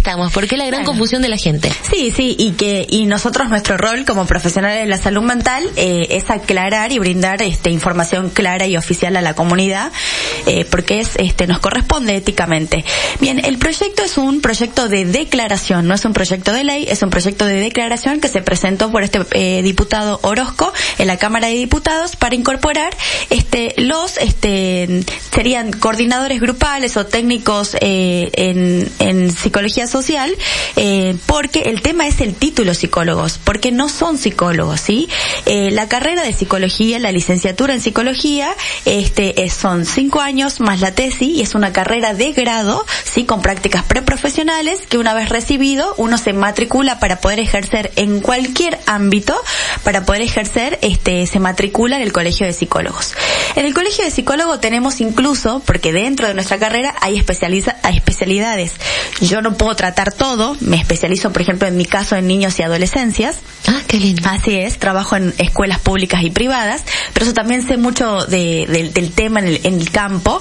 estamos? ¿Por qué la gran confusión de la gente? Sí, y nosotros, nuestro rol como profesionales de la salud mental es aclarar y brindar información clara y oficial a la comunidad, porque nos corresponde éticamente. Bien, el proyecto es un proyecto de declaración, no es un proyecto de ley, es un proyecto de declaración que se presentó por diputado Orozco en la Cámara de Diputados para incorporar serían coordinadores grupales o técnicos en psicología social, porque el tema es el título psicólogos, porque no son psicólogos, ¿sí? La carrera de psicología, la licenciatura en psicología, son 5 años más la tesis, y es una carrera de grado, ¿sí? Con prácticas preprofesionales, que una vez recibido, uno se matricula para poder ejercer en cualquier ámbito, para poder ejercer, se matricula en el Colegio de Psicólogos. En el Colegio de Psicólogos tenemos incluso, porque dentro de nuestra carrera hay especialidades. Yo no puedo tratar todo, me especializo, por ejemplo, en mi caso, en niños y adolescencias. Ah, qué lindo. Así es, trabajo en escuelas públicas y privadas, pero eso también sé mucho del tema en el campo.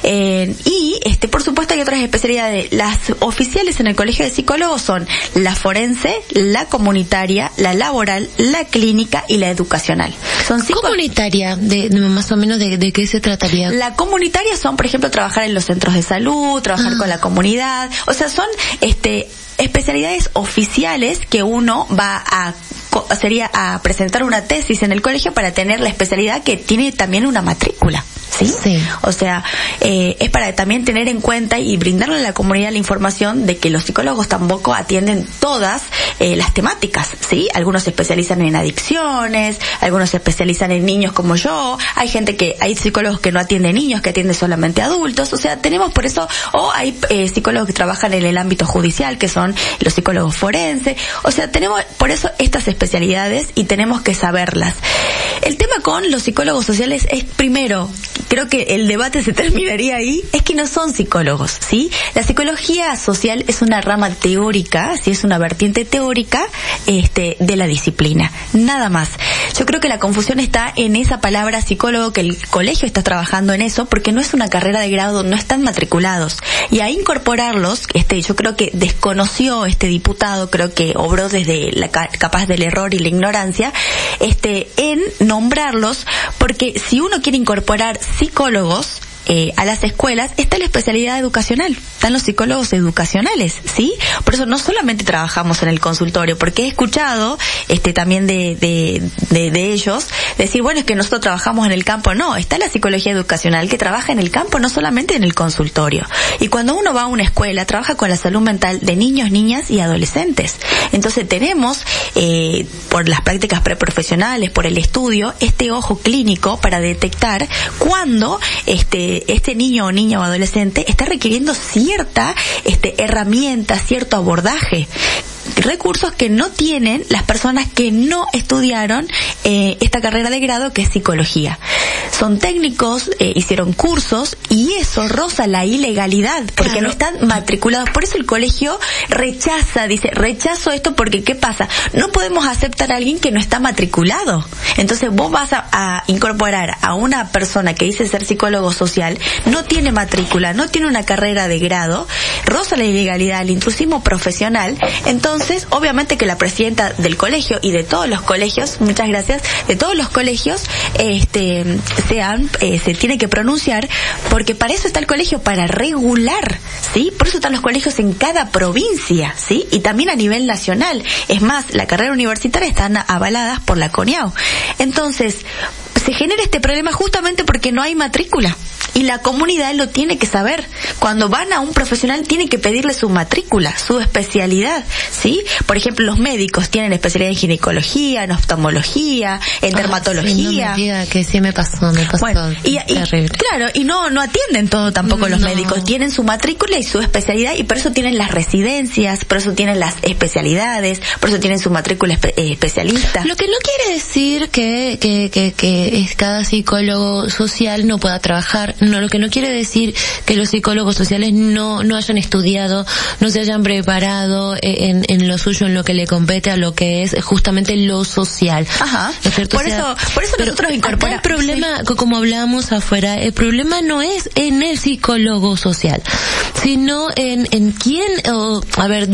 Y por supuesto hay otras especialidades. Las oficiales en el Colegio de Psicólogos son la forense, la comunitaria, la laboral, la clínica y la educacional. Son 5. Comunitaria, más o menos de qué se trataría. La comunitaria son, por ejemplo, trabajar en los centros de salud, trabajar con la comunidad, o sea, son especialidades oficiales que uno va sería a presentar una tesis en el colegio para tener la especialidad, que tiene también una matrícula. ¿Sí? Sí. O sea, es para también tener en cuenta y brindarle a la comunidad la información de que los psicólogos tampoco atienden todas las temáticas, ¿sí? Algunos se especializan en adicciones, algunos se especializan en niños como yo, hay psicólogos que no atienden niños, que atienden solamente adultos, o sea, tenemos por eso, o hay psicólogos que trabajan en el ámbito judicial, que son los psicólogos forenses, o sea, tenemos por eso estas especialidades y tenemos que saberlas. El tema con los psicólogos sociales es, primero, creo que el debate se terminaría ahí, es que no son psicólogos, ¿sí? La psicología social es una rama teórica, sí, es una vertiente teórica de la disciplina, nada más. Yo creo que la confusión está en esa palabra psicólogo, que el colegio está trabajando en eso, porque no es una carrera de grado, no están matriculados. Y a incorporarlos, yo creo que desconoció este diputado, creo que obró desde capaz del error y la ignorancia, en nombrarlos, porque si uno quiere incorporar psicólogos a las escuelas, está la especialidad educacional, están los psicólogos educacionales, ¿sí? Por eso no solamente trabajamos en el consultorio, porque he escuchado también de ellos decir, bueno, es que nosotros trabajamos en el campo. No, está la psicología educacional que trabaja en el campo, no solamente en el consultorio. Y cuando uno va a una escuela, trabaja con la salud mental de niños, niñas y adolescentes. Entonces tenemos, por las prácticas preprofesionales, por el estudio, ojo clínico para detectar cuando este niño o niña o adolescente está requiriendo cierta herramienta, cierto abordaje, recursos que no tienen las personas que no estudiaron esta carrera de grado, que es psicología. Son técnicos, hicieron cursos, y eso roza la ilegalidad, porque claro, no están matriculados. Por eso el colegio dice, rechazo esto, porque ¿qué pasa? No podemos aceptar a alguien que no está matriculado. Entonces vos vas a incorporar a una persona que dice ser psicólogo social, no tiene matrícula, no tiene una carrera de grado, roza la ilegalidad, el intrusismo profesional. Entonces, obviamente que la presidenta del colegio y de todos los colegios, muchas gracias, de todos los colegios, se tiene que pronunciar, porque para eso está el colegio, para regular, ¿sí? Por eso están los colegios en cada provincia, ¿sí? Y también a nivel nacional. Es más, la carrera universitaria están avaladas por la CONIAU. Entonces, se genera este problema justamente porque no hay matrícula. Y la comunidad lo tiene que saber. Cuando van a un profesional, tiene que pedirle su matrícula, su especialidad, ¿sí? Por ejemplo, los médicos tienen especialidad en ginecología, en oftalmología, en dermatología. Sí, no me diga que sí me pasó. Bueno, claro, y no atienden todo tampoco los médicos. Tienen su matrícula y su especialidad, y por eso tienen las residencias, por eso tienen las especialidades, por eso tienen su matrícula especialista. Lo que no quiere decir que cada psicólogo social no pueda trabajar. No, lo que no quiere decir que los psicólogos sociales no hayan estudiado, no se hayan preparado en lo suyo, en lo que le compete a lo que es justamente lo social. Ajá. ¿No es cierto? Por eso nosotros incorporamos. El problema, sí, como hablábamos afuera, el problema no es en el psicólogo social, sino en quién,